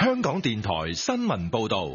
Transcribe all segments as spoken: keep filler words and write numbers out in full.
香港電台新聞報道。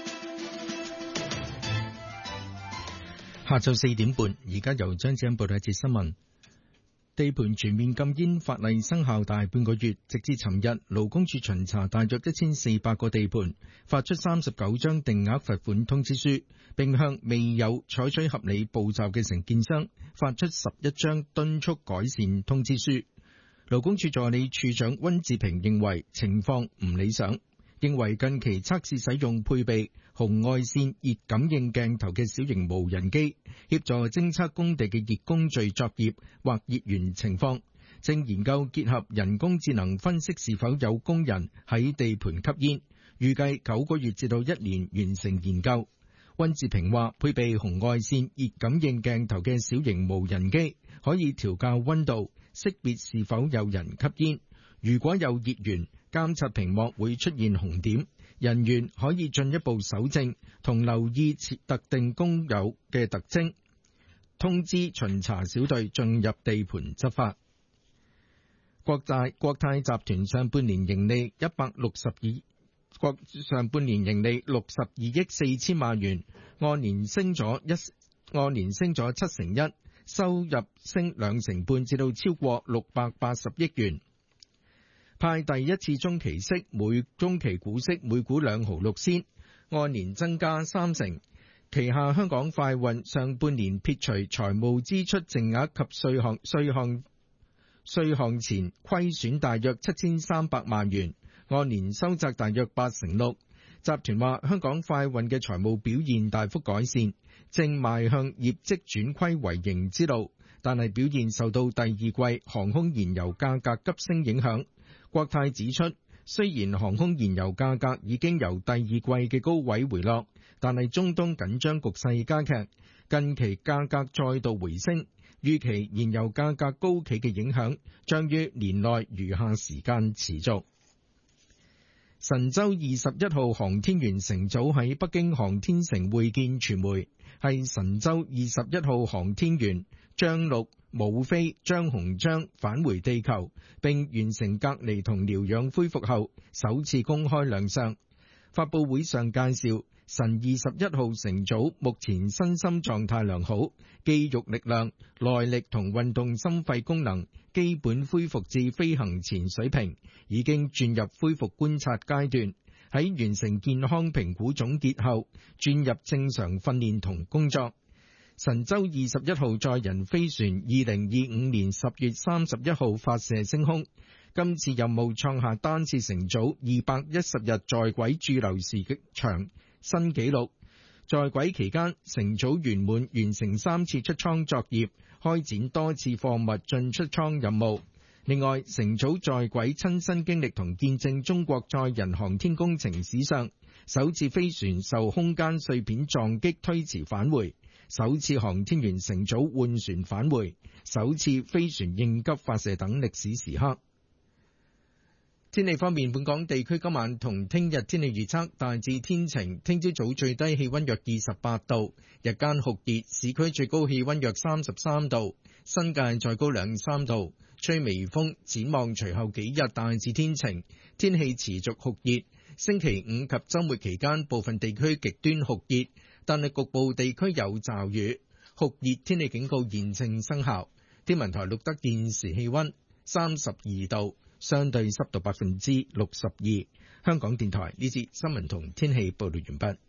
下晝四點半，而家由張子欣報道一節新聞。地盤全面禁煙法例生效大半個月，直至尋日，勞工處巡查大約一千四百個地盤，發出三十九張定額罰款通知書，並向未有採取合理步驟嘅承建商發出十一張敦促改善通知書。勞工處助理處長溫志平認為情況唔理想，認為近期測試使用配備紅外線熱感應鏡頭嘅小型無人機，協助偵測工地嘅熱工序作業或熱源情況，正研究結合人工智能分析是否有工人喺地盤吸煙，預計九個月至到一年完成研究。溫志平話，配備紅外線熱感應鏡頭嘅小型無人機可以調校溫度，識別是否有人吸煙，如果有熱源，監察屏幕會出現紅點，人員可以進一步搜證同留意特定工友嘅特徵，通知巡查小隊進入地盤執法。國泰國泰集團上半年盈利一百六十二國上半年盈利六十二億四千萬元，按年升咗一按年升咗七成一，收入升兩成半，至到超過六百八十億元。派第一次中期息，每中期股息每股兩毫六仙，按年增加三成。旗下香港快運上半年撇除財務支出淨額及稅項稅項稅項前虧損大約七千三百萬元，按年收窄大約八成六。集團話香港快運嘅財務表現大幅改善，正邁向業績轉虧為盈之路，但係表現受到第二季航空燃油價格急升影響。國泰指出，雖然航空燃油價格已經由第二季嘅高位回落，但係中東緊張局勢加劇，近期價格再度回升，預期燃油價格高企嘅影響將於年內餘下時間持續。神舟二十一號航天員乘組喺北京航天城會見傳媒，係神舟二十一號航天員張陸、武飛、張洪章返回地球並完成隔離同療養恢復後首次公開亮相。發佈會上介紹，神二十一號乘組目前身心狀態良好，肌肉力量、耐力同運動心肺功能基本恢復至飛行前水平，已經轉入恢復觀察階段。喺完成健康評估總結後，轉入正常訓練同工作。神舟二十一號載人飛船二零二五年十月三十一號發射升空，今次任務創下單次乘組二百一十日在軌駐留時長新紀錄。在軌期間，乘組圓滿完成三次出艙作業，開展多次貨物進出艙任務。另外，乘組在軌親身經歷同見證中國載人航天工程史上首次飛船受空間碎片撞擊推遲返回，首次航天員乘組換船返回，首次飛船應急發射等歷史時刻。天氣方面，本港地區今晚同聽日天氣預測大致天晴，聽朝早最低氣溫約二十八度，日間酷熱，市區最高氣溫約三十三度，新界再高兩三度，吹微風。展望隨後幾日大致天晴，天氣持續酷熱。星期五及週末期間部分地區極端酷熱，但係局部地區有驟雨。酷熱天氣警告現正生效。天文台錄得現時氣溫三十二度，相對濕度百分之六十二。香港電台呢節新聞同天氣報道完畢。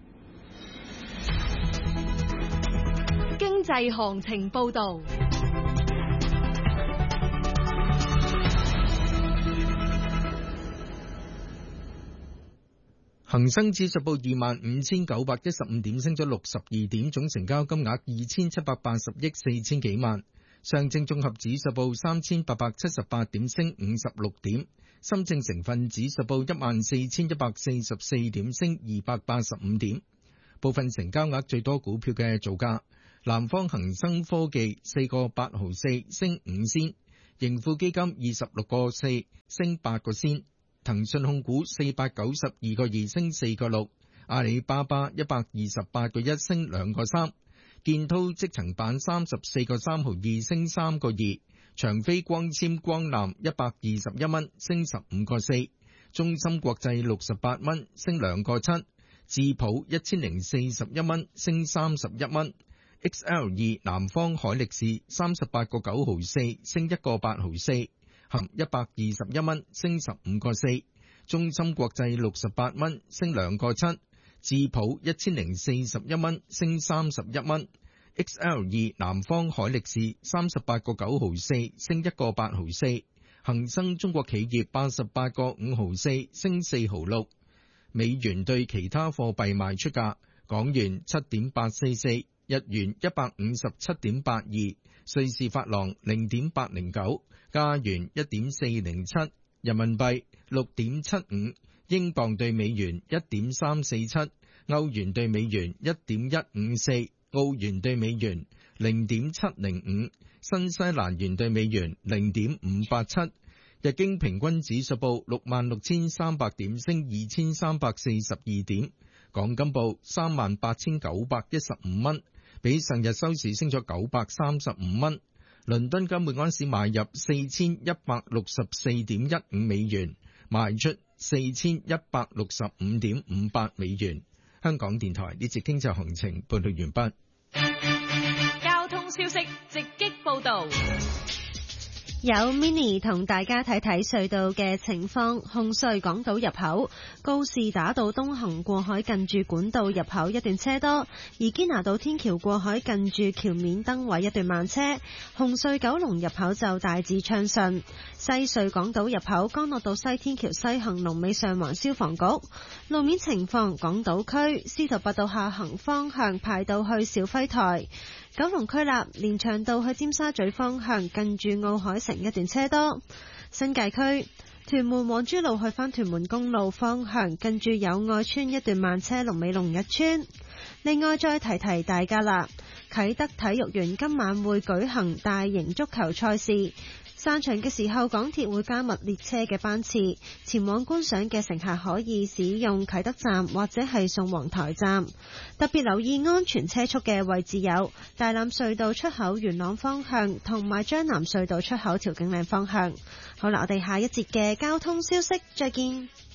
經濟行情報道。 恒生指數報二萬五千九百一十五點，升咗六十二點，總成交金額二千七百八十億四千幾萬。上證綜合指數報三千八百七十八點，升五十六點。深證成分指數報一萬四千一百四十四點，升二百八十五點。部分成交額最多股票嘅造價：南方恒生科技四個八毫四，升五仙；盈富基金二十六個四，升八個仙。騰訊控股四百九十二個二，升四個六，阿里巴巴一百二十八個一，升兩個三，建滔積層板三十四個三毫二，升三個二，長飛光纖光纜一百二十一蚊，升十五個四， 中芯國際六十八蚊，升兩個七；智普一千零四十一蚊，升三十一蚊。X L 二南方海力士三十八個九毫四，升一個八毫四，含一百二十一蚊，升十五個四。中芯國際六十八蚊，升兩個七；智普一千零四十一蚊，升三十一蚊。X L 二南方海力士三十八個九毫四，升一個八毫四。恒生中國企業八十八個五毫四，升四毫六。美元對其他貨幣賣出價：港元七點八四四，日元一百五十七點八二，瑞士法郎零點八零九，加元一點四零七，人民幣六點七五，英鎊對美元一點三四七，歐元對美元一點一五四，澳元對美元零點七零五，新西蘭元對美元零點五八七。日經平均指數報六萬六千三百點，升二千三百四十二點。港金報三萬八千九百一十五蚊，比上日收市升咗九百三十五蚊。倫敦金每盎司買入四千一百六十四點一五美元，賣出四千一百六十五點五八美元。香港電台呢節經濟行情報道完畢。 交通消息直擊報道。 有 Mini 同大家睇睇隧道嘅情況。紅隧港島入口告士打道東行過海近住管道入口一段車多，而堅拿道天橋過海近住橋面燈位一段慢車。紅隧九龍入口就大致暢順。西隧港島入口干諾道西天橋西行龍尾上環消防局。路面情況，港島區司徒拔道下行方向排到去肇輝台。九龍區立連翔道去尖沙咀方向近住奧海城一段車多。新界區屯門往珠路去返屯門公路方向近住友愛村一段慢車龍尾龍日村。另外再提提大家啦，啟德體育園今晚會舉行大型足球賽事，散場嘅時候港鐵會加密列車嘅班次，前往觀賞嘅乘客可以使用啟德站或者係宋皇臺站。特別留意安全車速嘅位置有大欖隧道出口元朗方向同埋將南隧道出口調景嶺方向。好啦，我哋下一節嘅交通消息再見。